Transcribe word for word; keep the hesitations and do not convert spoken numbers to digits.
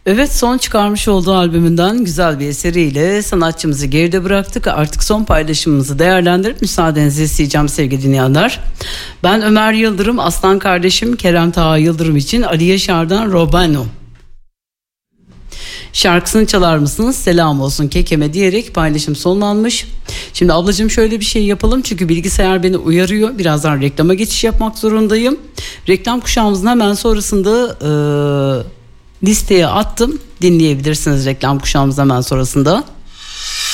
Evet, son çıkarmış olduğu albümünden güzel bir eseriyle sanatçımızı geride bıraktık. Artık son paylaşımımızı değerlendirip müsaadenizi isteyeceğim sevgili dinleyenler. Ben Ömer Yıldırım, aslan kardeşim Kerem Taha Yıldırım için Ali Yaşar'dan Robano şarkısını çalar mısınız? Selam olsun kekeme diyerek paylaşım sonlanmış. Şimdi ablacığım şöyle bir şey yapalım, çünkü bilgisayar beni uyarıyor. Birazdan reklama geçiş yapmak zorundayım. Reklam kuşağımızın hemen sonrasında e, listeye attım. Dinleyebilirsiniz reklam kuşağımız hemen sonrasında.